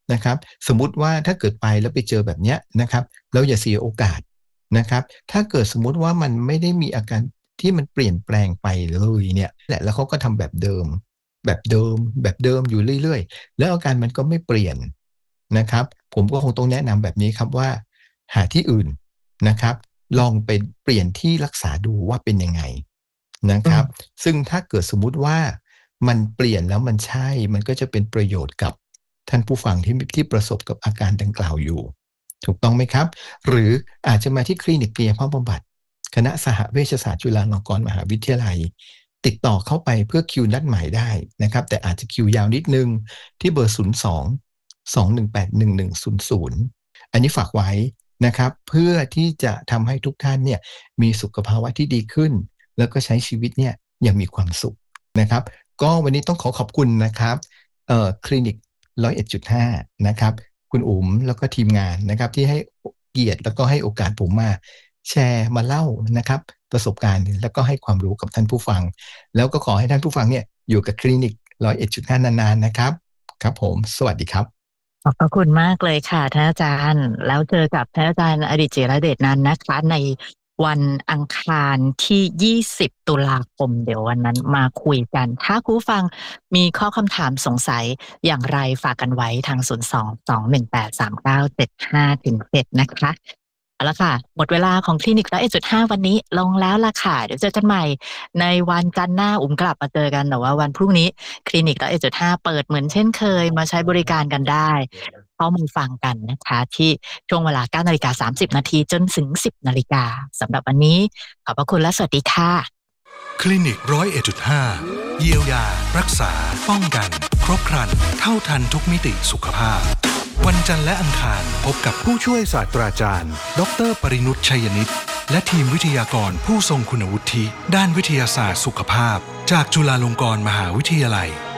นะครับสมมุติว่าถ้าเกิดไปแล้วไปเจอแบบเนี้ยนะครับแล้วอย่าเสียโอกาสนะครับถ้าเกิดสมมุติว่ามันไม่ได้มีอาการที่มันเปลี่ยนแปลงไปเลยเนี่ยแหละแล้วเขาก็ทำแบบเดิมแบบเดิมแบบเดิมอยู่เรื่อยๆแล้วอาการมันก็ไม่เปลี่ยนนะครับผมก็คงต้องแนะนำแบบนี้ครับว่าหาที่อื่นนะครับลองไปเปลี่ยนที่รักษาดูว่าเป็นยังไงนะครับอืมซึ่งถ้าเกิดสมมุติว่ามันเปลี่ยนแล้วมันใช่มันก็จะเป็นประโยชน์กับท่านผู้ฟังที่ประสบกับอาการดังกล่าวอยู่ถูกต้องไหมครับหรืออาจจะมาที่คลินิกกายภาพบำบัดคณะสหเวชศาสตร์จุฬาลงกรณ์มหาวิทยาลัยติดต่อเข้าไปเพื่อคิวนัดหมายได้นะครับแต่อาจจะคิวยาวนิดนึงที่เบอร์02-218-1100อันนี้ฝากไว้นะครับเพื่อที่จะทำให้ทุกท่านเนี่ยมีสุขภาวะที่ดีขึ้นแล้วก็ใช้ชีวิตเนี่ยอย่างมีความสุขนะครับก็วันนี้ต้องขอบคุณนะครับคลินิก101.5นะครับคุณอุ๋มแล้วก็ทีมงานนะครับที่ให้เกียรติแล้วก็ให้โอกาสผมมาแชร์มาเล่านะครับประสบการณ์แล้วก็ให้ความรู้กับท่านผู้ฟังแล้วก็ขอให้ท่านผู้ฟังเนี่ยอยู่กับคลินิก101.5นานๆนะครับครับผมสวัสดีครับขอบพระคุณมากเลยค่ะท่านอาจารย์แล้วเจอกับท่านอาจารย์อดิเจรเดชนันท์นะคะในวันอังคารที่20ตุลาคมเดี๋ยววันนั้นมาคุยกันถ้าคุณผู้ฟังมีข้อคำถามสงสัยอย่างไรฝากกันไว้ทาง02-218-3975-7นะคะเอาละค่ะหมดเวลาของคลินิก101.5วันนี้ลงแล้วล่ะค่ะเดี๋ยวเจอกันใหม่ในวันจันทร์หน้ากลับมาเจอกันแต่ว่าวันพรุ่งนี้คลินิก101.5เปิดเหมือนเช่นเคยมาใช้บริการกันได้เข้ามาฟังกันนะคะที่ช่วงเวลา 9:30 นาทีจนถึง 10 นาฬิกาสำหรับวันนี้ขอบพระคุณและสวัสดีค่ะคลินิก101.5เยียวยารักษาป้องกันครบครันเท่าทันทุกมิติสุขภาพวันจันทร์และอังคารพบกับผู้ช่วยศาสตราจารย์ดรปรินุชชัยนิตและทีมวิทยากรผู้ทรงคุณวุฒิด้านวิทยาศาสตร์สุขภาพจากจุฬาลงกรณ์มหาวิทยาลัย